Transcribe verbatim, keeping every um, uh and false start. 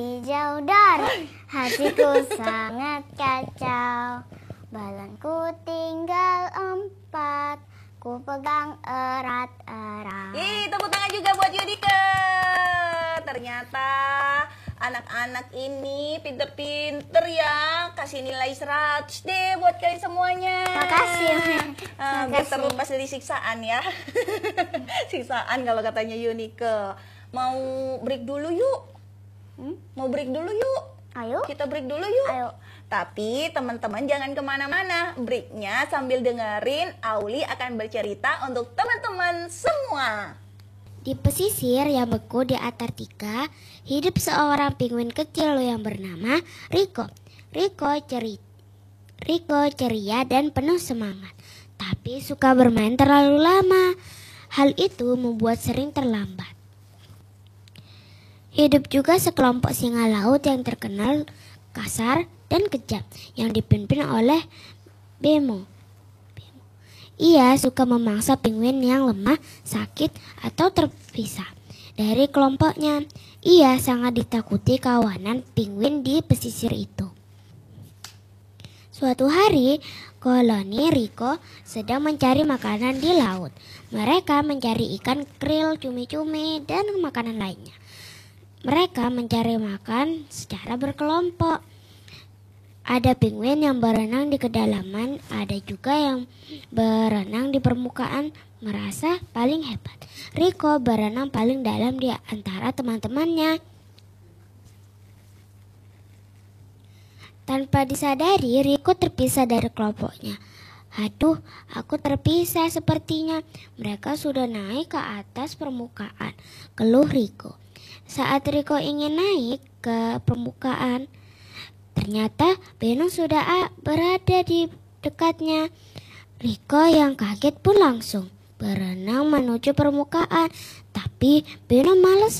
Hijau dar, hatiku sangat kacau. Balonku tinggal empat, ku pegang erat-erat. Ih, tepuk tangan juga buat Yudika. Ternyata anak-anak ini pinter-pinter ya. Kasih nilai seratus deh buat kalian semuanya. Makasih. Uh, biar terlepas dari siksaan ya. Siksaan kalau katanya Yunike. Mau break dulu yuk. Hmm? Mau break dulu yuk. Ayo. Kita break dulu yuk. Ayo. Tapi teman-teman jangan kemana-mana. Breaknya sambil dengerin Auli akan bercerita untuk teman-teman semua. Di pesisir yang beku di Antartika, hidup seorang penguin kecil yang bernama Rico. Rico ceri Rico ceria dan penuh semangat, tapi suka bermain terlalu lama. Hal itu membuat sering terlambat. Hidup juga sekelompok singa laut yang terkenal kasar dan kejam yang dipimpin oleh Bemo. Ia suka memangsa penguin yang lemah, sakit, atau terpisah dari kelompoknya. Ia sangat ditakuti kawanan penguin di pesisir itu. Suatu hari, koloni Rico sedang mencari makanan di laut. Mereka mencari ikan krill, cumi-cumi, dan makanan lainnya. Mereka mencari makan secara berkelompok. Ada penguin yang berenang di kedalaman, ada juga yang berenang di permukaan, merasa paling hebat. Rico berenang paling dalam di antara teman-temannya. Tanpa disadari, Rico terpisah dari kelompoknya. Aduh, aku terpisah sepertinya. Mereka sudah naik ke atas permukaan, keluh Rico. Saat Rico ingin naik ke permukaan, ternyata Beno sudah berada di dekatnya. Rico yang kaget pun langsung berenang menuju permukaan, tapi Beno malas